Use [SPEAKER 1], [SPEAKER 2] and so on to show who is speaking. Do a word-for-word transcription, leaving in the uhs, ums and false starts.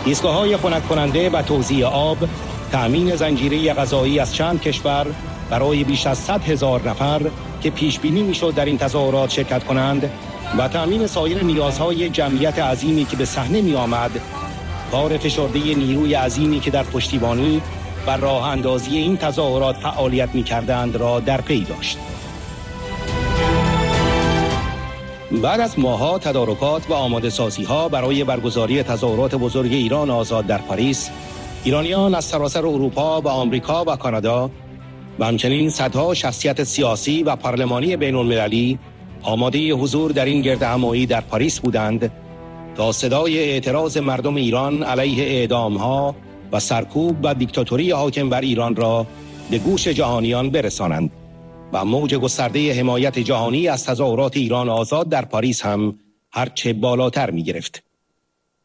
[SPEAKER 1] ایستگاه‌های خنک کننده و توزیع آب، تأمین زنجیره غذایی از چند کشور برای بیش از صد هزار نفر که پیش بینی می‌شد در این تظاهرات شرکت کنند و تأمین سایر نیازهای جمعیت عظیمی که به صحنه می‌آمد، کار فشرده نیروی عظیمی که در پشتیبانی و راه اندازی این تظاهرات فعالیت می‌کردند را در پی داشت. بعد از ماه‌ها تدارکات و آماده سازی‌ها برای برگزاری تظاهرات بزرگ ایران آزاد در پاریس، ایرانیان از سراسر اروپا و آمریکا و کانادا و همچنین صدها شخصیت سیاسی و پارلمانی بین‌المللی آماده حضور در این گردهمایی در پاریس بودند تا صدای اعتراض مردم ایران علیه اعدام‌ها و سرکوب و دیکتاتوری حاکم بر ایران را به گوش جهانیان برسانند و موج گسترده حمایت جهانی از تظاهرات ایران آزاد در پاریس هم هرچه بالاتر می گرفت.